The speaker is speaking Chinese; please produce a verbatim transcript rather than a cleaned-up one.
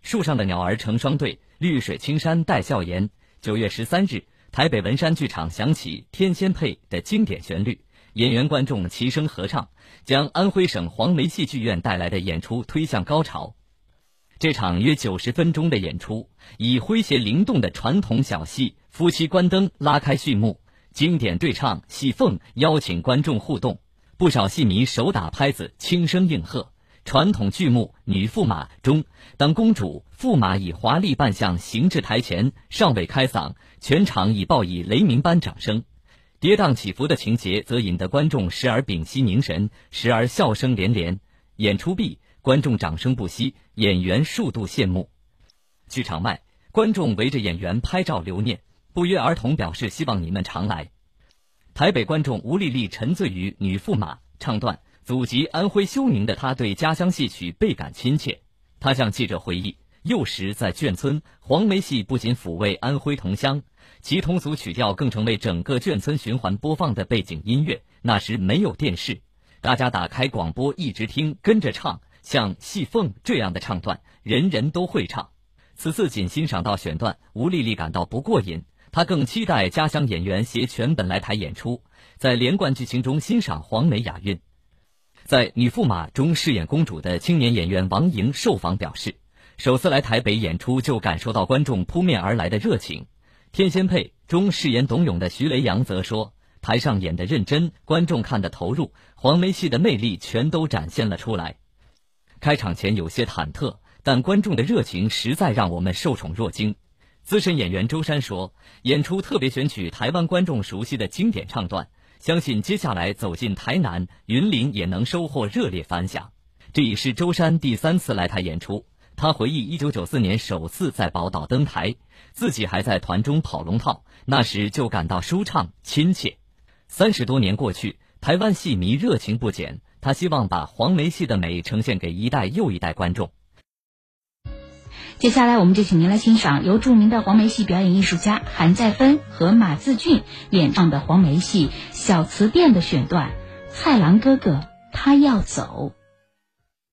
树上的鸟儿成双对，绿水青山带笑颜。九月十三日，台北文山剧场响起《天仙配》的经典旋律，演员观众齐声合唱，将安徽省黄梅戏剧院带来的演出推向高潮。这场约九十分钟的演出，以诙谐灵动的传统小戏《夫妻关灯》拉开序幕，经典对唱、戏凤邀请观众互动，不少戏迷手打拍子，轻声应和。传统剧目《女驸马》中，当公主驸马以华丽扮相行至台前，尚未开嗓，全场已报以雷鸣般掌声。跌宕起伏的情节则引得观众时而屏息凝神，时而笑声连连。演出毕，观众掌声不息，演员数度谢幕。剧场外，观众围着演员拍照留念，不约而同表示希望你们常来。台北观众吴丽丽沉醉于《女驸马》唱段，祖籍安徽休宁的她对家乡戏曲倍感亲切。她向记者回忆，幼时在眷村，黄梅戏不仅抚慰安徽同乡，其通俗曲调更成为整个眷村循环播放的背景音乐。那时没有电视，大家打开广播一直听，跟着唱，像戏凤这样的唱段，人人都会唱。此次仅欣赏到选段，吴丽丽感到不过瘾，她更期待家乡演员携全本来台演出，在连贯剧情中欣赏黄梅雅韵。在《女驸马》中饰演公主的青年演员王莹受访表示，首次来台北演出就感受到观众扑面而来的热情。《天仙配》中饰演董永的徐雷洋则说，台上演得认真，观众看得投入，黄梅戏的魅力全都展现了出来。开场前有些忐忑，但观众的热情实在让我们受宠若惊。资深演员周山说，演出特别选取台湾观众熟悉的经典唱段，相信接下来走进台南、云林也能收获热烈反响。这已是周山第三次来台演出。他回忆一九九四年首次在宝岛登台，自己还在团中跑龙套，那时就感到舒畅亲切。三十多年过去，台湾戏迷热情不减，他希望把黄梅戏的美呈现给一代又一代观众。 接下来我们就请您来欣赏由著名的黄梅戏表演艺术家韩再芬和马自俊演唱的黄梅戏《小词殿》的选段《蔡郎哥哥他要走》。